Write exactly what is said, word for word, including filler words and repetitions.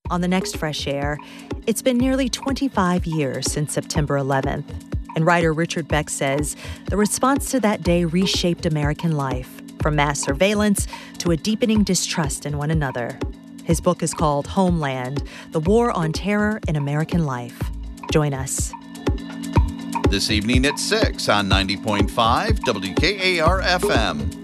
on the next Fresh Air. It's been nearly twenty-five years since September eleventh, and writer Richard Beck says the response to that day reshaped American life, from mass surveillance to a deepening distrust in one another. His book is called Homeland: The War on Terror in American Life. Join us. This evening at six on ninety point five W K A R F M.